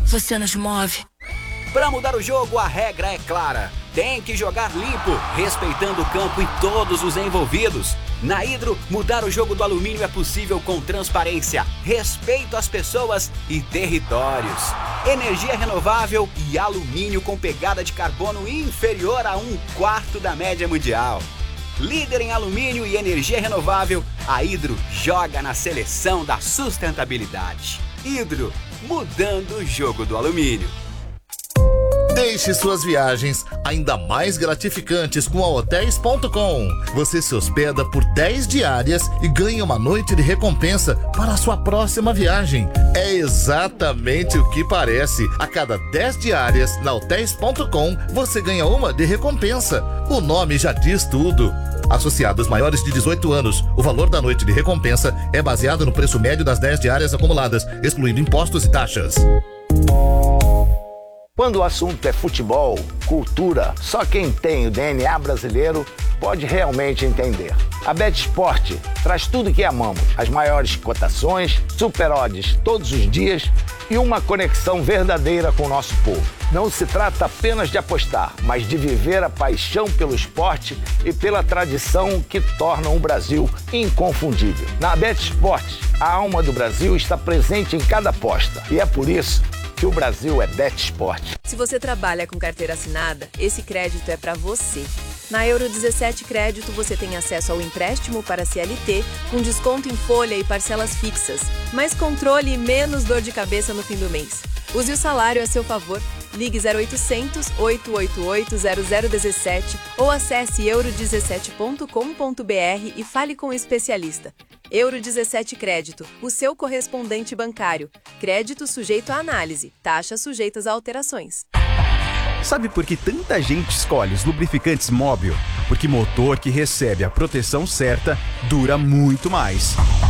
você nos move. Para mudar o jogo, a regra é clara. Tem que jogar limpo, respeitando o campo e todos os envolvidos. Na Hidro, mudar o jogo do alumínio é possível com transparência, respeito às pessoas e territórios. Energia renovável e alumínio com pegada de carbono inferior a 1/4 da média mundial. Líder em alumínio e energia renovável, a Hidro joga na seleção da sustentabilidade. Hidro, mudando o jogo do alumínio. Deixe suas viagens ainda mais gratificantes com a Hotels.com. Você se hospeda por 10 diárias e ganha uma noite de recompensa para a sua próxima viagem. É exatamente o que parece. A cada 10 diárias na Hotels.com, você ganha uma de recompensa. O nome já diz tudo. Associados maiores de 18 anos, o valor da noite de recompensa é baseado no preço médio das 10 diárias acumuladas, excluindo impostos e taxas. Quando o assunto é futebol, cultura, só quem tem o DNA brasileiro pode realmente entender. A BetSport traz tudo que amamos, as maiores cotações, super odds todos os dias e uma conexão verdadeira com o nosso povo. Não se trata apenas de apostar, mas de viver a paixão pelo esporte e pela tradição que tornam o Brasil inconfundível. Na BetSport, a alma do Brasil está presente em cada aposta e é por isso que o Brasil é BetSport. Se você trabalha com carteira assinada, esse crédito é para você. Na Euro 17 Crédito, você tem acesso ao empréstimo para CLT, com desconto em folha e parcelas fixas, mais controle e menos dor de cabeça no fim do mês. Use o salário a seu favor. Ligue 0800 888 0017 ou acesse euro17.com.br e fale com o especialista. Euro 17 Crédito, o seu correspondente bancário. Crédito sujeito à análise, taxas sujeitas a alterações. Sabe por que tanta gente escolhe os lubrificantes Móbil? Porque motor que recebe a proteção certa dura muito mais.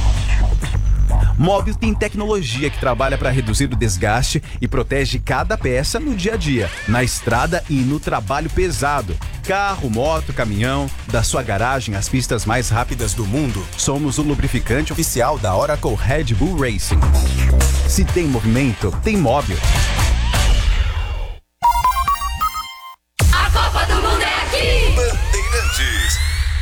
Móbil tem tecnologia que trabalha para reduzir o desgaste e protege cada peça no dia a dia, na estrada e no trabalho pesado. Carro, moto, caminhão, da sua garagem às pistas mais rápidas do mundo, somos o lubrificante oficial da Oracle Red Bull Racing. Se tem movimento, tem Móbil. A Copa do Mundo é aqui! Bandeirantes.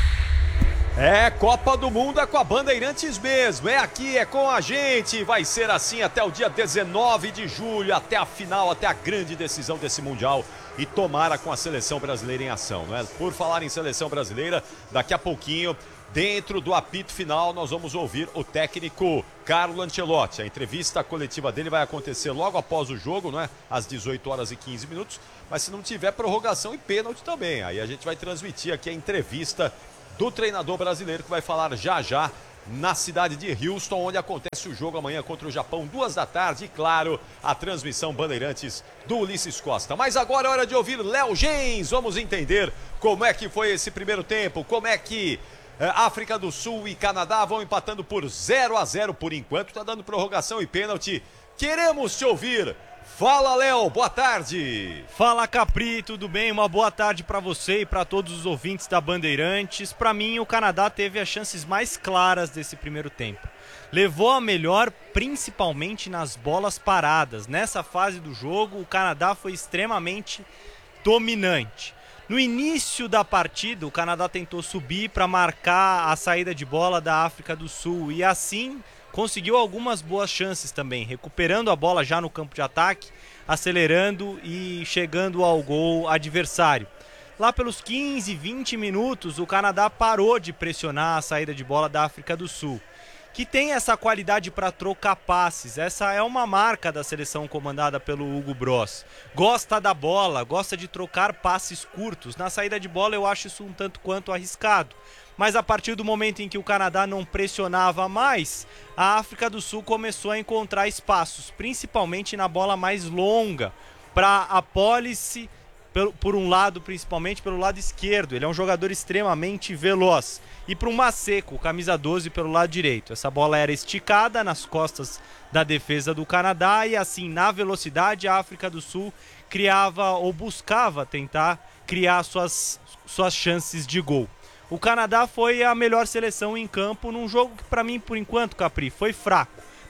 É, Copa do Mundo é com a Bandeirantes mesmo, é aqui, é com a gente, vai ser assim até o dia 19 de julho, até a final, até a grande decisão desse Mundial e tomara com a seleção brasileira em ação, não é? Por falar em seleção brasileira, daqui a pouquinho, dentro do apito final, nós vamos ouvir o técnico Carlo Ancelotti. A entrevista coletiva dele vai acontecer logo após o jogo, não é? Às 18 horas e 15 minutos, mas se não tiver prorrogação e pênalti também, aí a gente vai transmitir aqui a entrevista do treinador brasileiro que vai falar já já na cidade de Houston, onde acontece o jogo amanhã contra o Japão, 2 da tarde, e claro, a transmissão Bandeirantes do Ulisses Costa. Mas agora é hora de ouvir Léo Gens, vamos entender como é que foi esse primeiro tempo, como é que África do Sul e Canadá vão empatando por 0-0 por enquanto, tá dando prorrogação e pênalti. Queremos te ouvir. Fala, Léo, boa tarde. Fala, Capri, tudo bem? Uma boa tarde para você e para todos os ouvintes da Bandeirantes. Para mim, o Canadá teve as chances mais claras desse primeiro tempo. Levou a melhor, principalmente nas bolas paradas. Nessa fase do jogo, o Canadá foi extremamente dominante. No início da partida, o Canadá tentou subir para marcar a saída de bola da África do Sul e assim conseguiu algumas boas chances também, recuperando a bola já no campo de ataque, acelerando e chegando ao gol adversário. Lá pelos 15, 20 minutos, o Canadá parou de pressionar a saída de bola da África do Sul, que tem essa qualidade para trocar passes. Essa é uma marca da seleção comandada pelo Hugo Bross. Gosta da bola, gosta de trocar passes curtos. Na saída de bola eu acho isso um tanto quanto arriscado. Mas a partir do momento em que o Canadá não pressionava mais, a África do Sul começou a encontrar espaços, principalmente na bola mais longa, para a Policy, por um lado, principalmente pelo lado esquerdo. Ele é um jogador extremamente veloz. E para o Maseco, camisa 12, pelo lado direito. Essa bola era esticada nas costas da defesa do Canadá e assim, na velocidade, a África do Sul criava ou buscava tentar criar suas chances de gol. O Canadá foi a melhor seleção em campo num jogo que, para mim, por enquanto, Capri, foi fraco.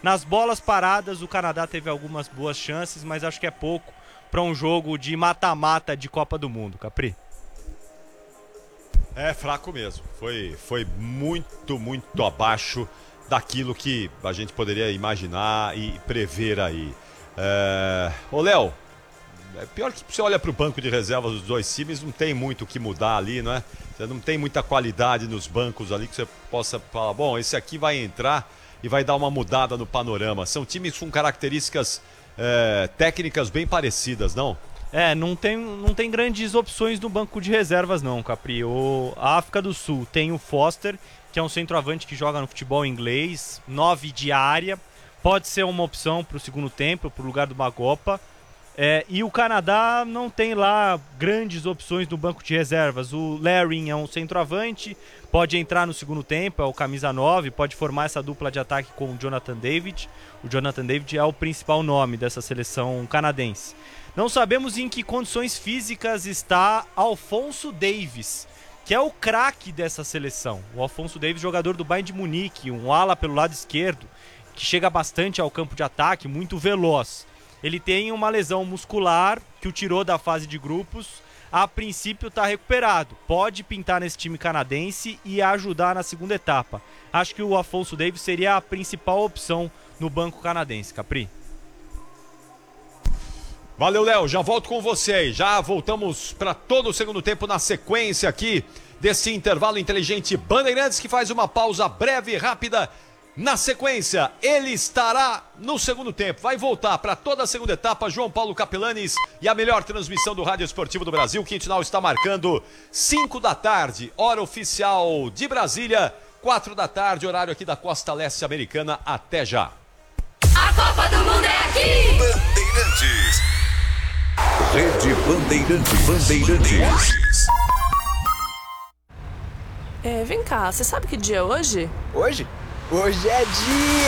Nas bolas paradas, o Canadá teve algumas boas chances, mas acho que é pouco para um jogo de mata-mata de Copa do Mundo, Capri. É fraco mesmo. Foi muito, muito abaixo daquilo que a gente poderia imaginar e prever aí. Ô, Léo, é pior que você olha para o banco de reservas dos dois times, não tem muito o que mudar ali, não é? Você não tem muita qualidade nos bancos ali que você possa falar, bom, esse aqui vai entrar e vai dar uma mudada no panorama. São times com características técnicas bem parecidas, não? Não tem grandes opções no banco de reservas não, Capri. A África do Sul tem o Foster, que é um centroavante que joga no futebol inglês, 9 de área, pode ser uma opção para o segundo tempo, para o lugar do Magopa. E o Canadá não tem lá grandes opções no banco de reservas. O Larin é um centroavante, pode entrar no segundo tempo, é o camisa 9, pode formar essa dupla de ataque com o Jonathan David. O Jonathan David é o principal nome dessa seleção canadense. Não sabemos em que condições físicas está Alphonso Davies, que é o craque dessa seleção. O Alphonso Davies, jogador do Bayern de Munique, um ala pelo lado esquerdo, que chega bastante ao campo de ataque, muito veloz. Ele tem uma lesão muscular que o tirou da fase de grupos. A princípio está recuperado. Pode pintar nesse time canadense e ajudar na segunda etapa. Acho que o Alphonso Davies seria a principal opção no banco canadense, Capri. Valeu, Léo. Já volto com você aí. Já voltamos para todo o segundo tempo na sequência aqui desse intervalo inteligente Bandeirantes, que faz uma pausa breve e rápida. Na sequência, ele estará no segundo tempo. Vai voltar para toda a segunda etapa, João Paulo Capelanes e a melhor transmissão do Rádio Esportivo do Brasil. O Quintal está marcando 5 da tarde, hora oficial de Brasília, 4 da tarde, horário aqui da Costa Leste Americana. Até já. A Copa do Mundo é aqui! Bandeirantes. Rede Bandeirantes. Vem cá, você sabe que dia é hoje? Hoje? Hoje é dia